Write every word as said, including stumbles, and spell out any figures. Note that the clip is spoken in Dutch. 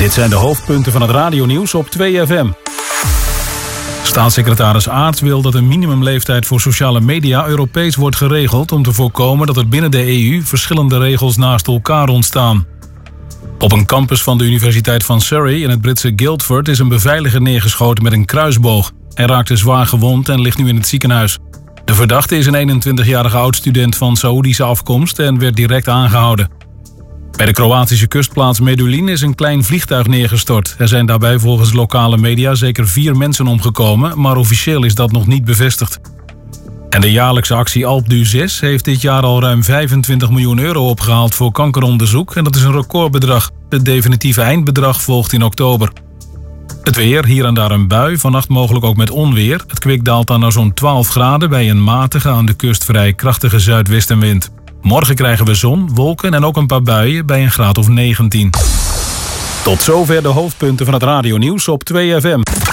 Dit zijn de hoofdpunten van het radionieuws op twee F M. Staatssecretaris Aert wil dat een minimumleeftijd voor sociale media Europees wordt geregeld om te voorkomen dat er binnen de E U verschillende regels naast elkaar ontstaan. Op een campus van de Universiteit van Surrey in het Britse Guildford is een beveiliger neergeschoten met een kruisboog. Hij raakte zwaar gewond en ligt nu in het ziekenhuis. De verdachte is een eenentwintigjarige oud-student van Saoedische afkomst en werd direct aangehouden. Bij de Kroatische kustplaats Medulin is een klein vliegtuig neergestort. Er zijn daarbij volgens lokale media zeker vier mensen omgekomen, maar officieel is dat nog niet bevestigd. En de jaarlijkse actie Alpe d'Huez heeft dit jaar al ruim vijfentwintig miljoen euro opgehaald voor kankeronderzoek en dat is een recordbedrag. Het definitieve eindbedrag volgt in oktober. Het weer, hier en daar een bui, vannacht mogelijk ook met onweer. Het kwik daalt dan naar zo'n twaalf graden bij een matige, aan de kust vrij krachtige zuidwestenwind. Morgen krijgen we zon, wolken en ook een paar buien bij een graad of negentien. Tot zover de hoofdpunten van het radionieuws op twee F M.